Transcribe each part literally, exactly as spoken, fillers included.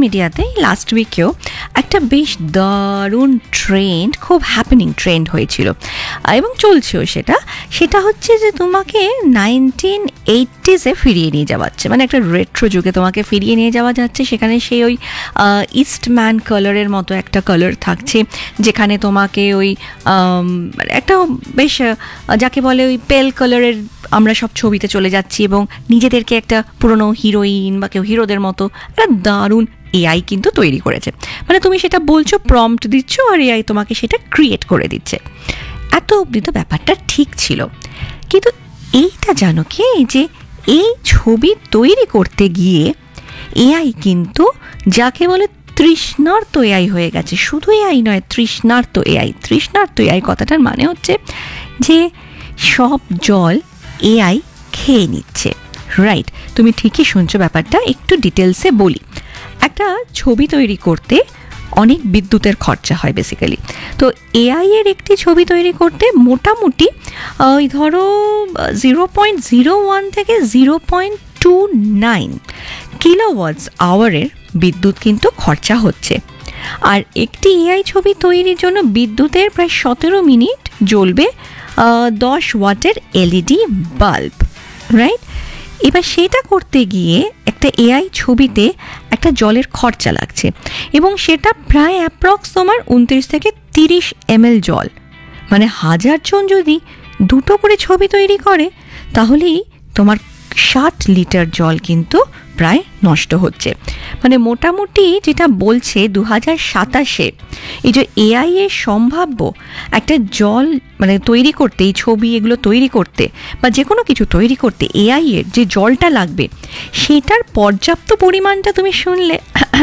মিডিয়াতে লাস্ট উইকেও একটা বেশ দারুণ ট্রেন্ড, খুব হ্যাপেনিং ট্রেন্ড হয়েছিল এবং চলছেও সেটা সেটা হচ্ছে যে তোমাকে নাইনটিন এইটিজে ফিরিয়ে নিয়ে যাওয়া যাচ্ছে, মানে একটা রেট্রো যুগে তোমাকে ফিরিয়ে নিয়ে যাওয়া যাচ্ছে। সেখানে সেই ওই ইস্টম্যান কালারের মতো একটা কালার থাকছে, যেখানে তোমাকে ওই একটা বেশ যাকে বলে ওই পেল কালারের আমরা সব ছবিতে চলে যাচ্ছি এবং নিজেদেরকে একটা পুরনো হিরোইন বা কেউ হিরোদের মতো একটা দারুণ এআই কিন্তু তৈরি করেছে। মানে তুমি সেটা বলছো, প্রম্পট দিচ্ছ, আর এআই তোমাকে সেটা ক্রিয়েট করে দিচ্ছে। এত অবধি তো ব্যাপারটা ঠিক ছিল, কিন্তু এইটা জানো কি যে এই ছবি তৈরি করতে গিয়ে এআই কিন্তু যাকে বলে তৃষ্ণার্ত এআই হয়ে গেছে। শুধু এআই নয়, তৃষ্ণার্ত এআই। তৃষ্ণার্ত এআই কথাটার মানে হচ্ছে যে সব জল এআই খেয়ে নিচ্ছে। রাইট, তুমি ঠিকই শুনছো ব্যাপারটা। একটু ডিটেলসে বলি। একটা ছবি তৈরি করতে অনেক বিদ্যুতের খরচা হয় বেসিক্যালি। তো এআই এর একটি ছবি তৈরি করতে মোটামুটি ওই ধরো জিরো পয়েন্ট জিরো ওয়ান থেকে জিরো পয়েন্ট টু নাইন কিলোওয়াটস আওয়ারের বিদ্যুৎ কিন্তু খরচা হচ্ছে। আর একটি এআই ছবি তৈরির জন্য বিদ্যুতের প্রায় সতেরো মিনিট জ্বলবে দশ ওয়াটের এলইডি বাল্ব। রাইট, এবার সেটা করতে গিয়ে একটা এআই ছবিতে একটা জলের খরচা লাগছে এবং সেটা প্রায় অ্যাপ্রক্স তোমার উনত্রিশ থেকে তিরিশ এমএল জল। মানে হাজার জন যদি দুটো করে ছবি তৈরি করে তাহলেই তোমার ষাট লিটার জল কিন্তু প্রায় নষ্ট হচ্ছে। মানে মোটামুটি যেটা বলছে দু হাজার সাতাশে এই যে এআই এর সম্ভাব্য একটা জল মানে তৈরি করতে, এই ছবি এগুলো তৈরি করতে বা যে কোনো কিছু তৈরি করতে এআই এর যে জলটা লাগবে সেটার পর্যাপ্ত পরিমাণটা তুমি শুনলে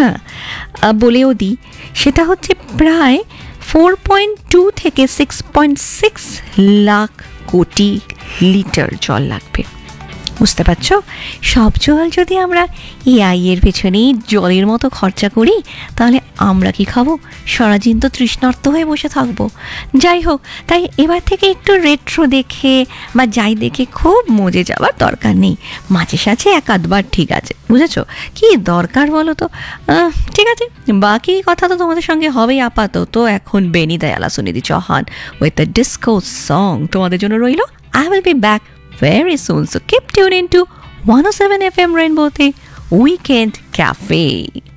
বলেও দিই, সেটা হচ্ছে প্রায় ফোর পয়েন্ট টু থেকে সিক্স পয়েন্ট সিক্স লাখ কোটি লিটার জল লাগবে। বুঝতে পারছো? সব জল যদি আমরা এআই এর পেছনেই জলের মতো খরচা করি তাহলে আমরা কি খাবো? সারাদিন তো তৃষ্ণার্ত হয়ে বসে থাকবো। যাই হোক, তাই এবার থেকে একটু রেট্রো দেখে বা যাই দেখে খুব মজে যাওয়ার দরকার নেই। মাঝে সাঝে এক আধবার ঠিক আছে, বুঝেছো? কি দরকার বলো তো? ঠিক আছে, বাকি কথা তো তোমাদের সঙ্গে হবেই। আপাতত এখন বেনি দয়ালা Sunidhi Chauhan with the disco song তোমাদের জন্য রইল। I will be back very soon, so keep tuning to one oh seven F M Rainbow the Weekend Cafe.